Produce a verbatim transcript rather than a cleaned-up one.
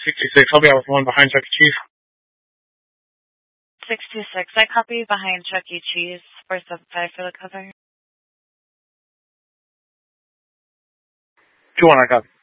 sixty-six, I'll be out with one behind Chuck E. Cheese. six two six, I copy behind Chuck E. Cheese. four seven five for the cover. two one, I copy.